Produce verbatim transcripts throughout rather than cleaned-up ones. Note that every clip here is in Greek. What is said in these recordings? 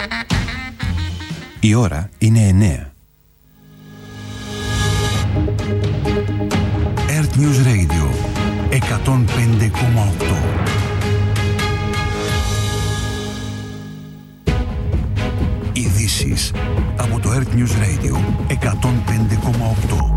Η ώρα είναι εννέα. Earth News Radio εκατόν πέντε κόμμα οκτώ. Ειδήσεις από το Earth News Radio εκατόν πέντε κόμμα οκτώ.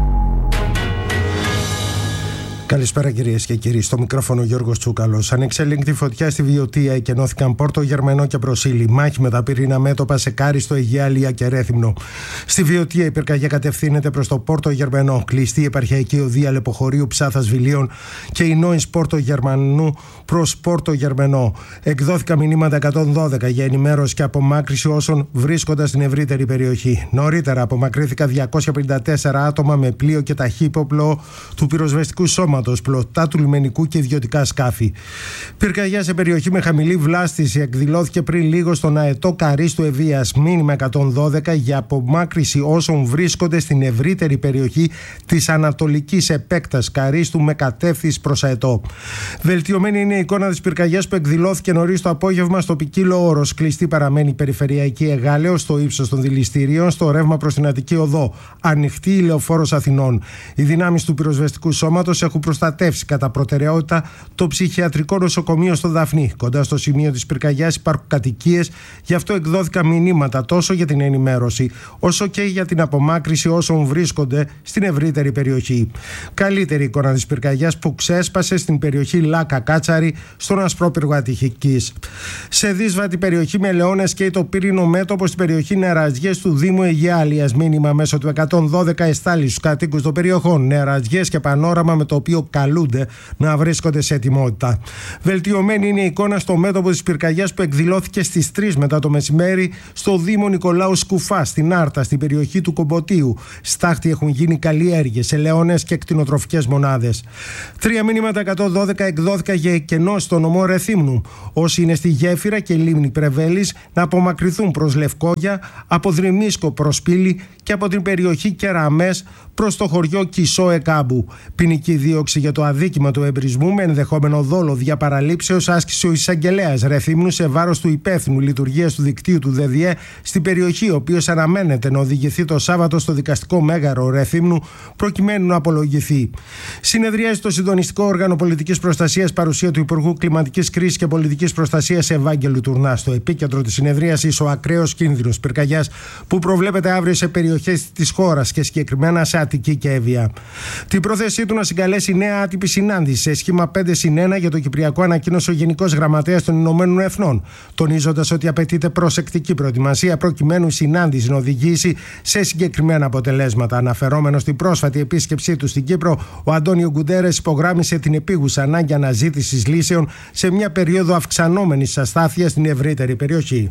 Καλησπέρα κυρίες και κύριοι. Στο μικρόφωνο Γιώργος Τσούκαλος. Ανεξέλεγκτη φωτιά στη Βιωτία, εκενώθηκαν Πόρτο Γερμενό και Προσήλη. Μάχη με τα πυρήνα μέτωπα σε Κάριστο, Αιγαία, Λία και Ρέθυμνο. Στη Βιωτία η πυρκαγιά κατευθύνεται προς το Πόρτο Γερμενό. Κλειστή η επαρχιακή οδεία Λεποχωρίου Ψάθας Βιλίων και η Νόης Πόρτο Γερμανού προς Πόρτο Γερμενό. Εκδόθηκαν μηνύματα εκατόν δώδεκα για ενημέρωση και απομάκρυση όσων βρίσκονταν στην ευρύτερη περιοχή. Νωρίτερα απομακρύνθηκαν διακόσια πενήντα τέσσερα άτομα με πλοίο και ταχύποπλο του πυροσβεστικού σώματος, πλωτά του λιμενικού και ιδιωτικά σκάφη. Πυρκαγιά σε περιοχή με χαμηλή βλάστηση εκδηλώθηκε πριν λίγο στον αετό Καρίστου Ευβοίας. Μήνυμα εκατόν δώδεκα για απομάκρυση όσων βρίσκονται στην ευρύτερη περιοχή της ανατολικής επέκτασης Καρίστου με κατεύθυνση προς αετό. Βελτιωμένη είναι η εικόνα της πυρκαγιάς που εκδηλώθηκε νωρίς το απόγευμα στο ποικίλο όρος. Κλειστή παραμένει η περιφερειακή Εγάλεως στο ύψος των δηληστηρίων, στο ρεύμα προς την Αττική Οδό. Ανοιχτή η Λεωφόρος Αθηνών. Οι δυνάμεις του πυροσβεστικού σώματος έχουν προστατεύσει κατά προτεραιότητα το ψυχιατρικό νοσοκομείο στο Δαφνί. Κοντά στο σημείο της πυρκαγιάς υπάρχουν κατοικίες, γι' αυτό εκδόθηκαν μηνύματα τόσο για την ενημέρωση όσο και για την απομάκρυση όσων βρίσκονται στην ευρύτερη περιοχή. Καλύτερη εικόνα της πυρκαγιάς που ξέσπασε στην περιοχή Λάκα Κάτσαρη, στον Ασπρόπυργο Αττικής. Σε δύσβατη περιοχή με Λεώνες και το πύρινο μέτωπο στην περιοχή Νεαραζιές του Δήμου Αιγαία Λίας. Μήνυμα μέσω του εκατόν δώδεκα εστάλει στους κατοίκους των περιοχών Νεαραζιές και Πανόραμα, με το οποίο καλούνται να βρίσκονται σε ετοιμότητα. Βελτιωμένη είναι η εικόνα στο μέτωπο της πυρκαγιάς που εκδηλώθηκε στις τρεις μετά το μεσημέρι στο Δήμο Νικολάου Σκουφά, στην Άρτα, στην περιοχή του Κομποτίου. Στάχτη έχουν γίνει καλλιέργειες σε λεώνες και κτηνοτροφικές μονάδες. Τρία μήνυματα εκατόν δώδεκα εκδόθηκαν για εκενώσεις στο νομό Ρεθύμνου. Όσοι είναι στη γέφυρα και λίμνη Πρεβέλης να απομακρυνθούν προς Λευκόγια, από Δρυμίσκο προς Πύλη και από την περιοχή Κεραμές προς το χωριό Κισό Εκάμπου. Ποινική δίωξη για το αδίκημα του εμπρισμού με ενδεχόμενο δόλο δια παραλήψεως άσκησε ο εισαγγελέας Ρεθύμνου σε βάρος του υπεύθυνου λειτουργίας του δικτύου του ΔΔΕ στην περιοχή, ο οποίος αναμένεται να οδηγηθεί το Σάββατο στο δικαστικό μέγαρο Ρεθύμνου προκειμένου να απολογηθεί. Συνεδριάζει το συντονιστικό όργανο πολιτικής προστασίας, παρουσία του Υπουργού Κλιματικής Κρίσης και Πολιτικής Προστασίας Ευάγγελου Τουρνά. Στο επίκεντρο της συνεδρίασης ο ακραίος κίνδυνος πυρκαγιάς που προβλέπεται αύριο σε περιοχές της χώρας και συγκεκριμένα σε Αττική και Εύβοια. Την πρόθεσή του να συγκαλέσει νέα άτυπη συνάντηση σε σχήμα πέντε συν ένα για το Κυπριακό ανακοίνωσε ο Γενικός Γραμματέας των Ηνωμένων Εθνών, τονίζοντας ότι απαιτείται προσεκτική προετοιμασία προκειμένου η συνάντηση να οδηγήσει σε συγκεκριμένα αποτελέσματα. Αναφερόμενο στην πρόσφατη επίσκεψή του στην Κύπρο, ο Αντώνιο Γκουντέρες υπογράμμισε την επίγουσα ανάγκη αναζήτησης λύσεων σε μια περίοδο αυξανόμενης αστάθειας στην ευρύτερη περιοχή.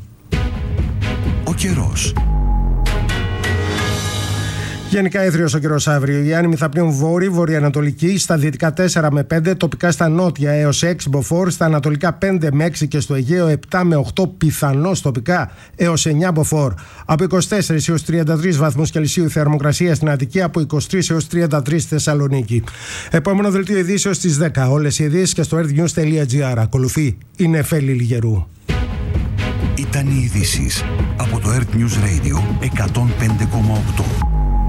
Ο καιρός. Γενικά έθριος ο καιρός αύριο. Οι άνεμοι θα πνέουν βόρειοι, βορειοανατολικοί, στα δυτικά τέσσερα με πέντε, τοπικά στα νότια έως έξι μποφόρ, στα ανατολικά πέντε με έξι και στο Αιγαίο επτά με οκτώ, πιθανώς τοπικά έως εννιά μποφόρ. Από είκοσι τέσσερα έως τριάντα τρεις βαθμούς Κελσίου η θερμοκρασία στην Αττική, από είκοσι τρεις έως τριάντα τρεις στη Θεσσαλονίκη. Επόμενο δελτίο ειδήσεως στις δέκα. Όλες οι ειδήσεις και στο earthnews τελεία gr. Ακολουθεί η Νεφέλη Λιγερού. Ήταν οι ειδήσεις από το Earth News Radio εκατόν πέντε κόμμα οκτώ.